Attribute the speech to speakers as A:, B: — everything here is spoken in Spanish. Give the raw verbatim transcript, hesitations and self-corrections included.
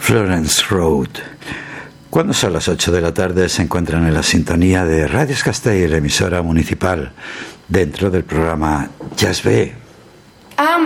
A: Florence Road. Cuando son las ocho de la tarde se encuentran en la sintonía de Radio Castell, la emisora municipal, dentro del programa Jazz B.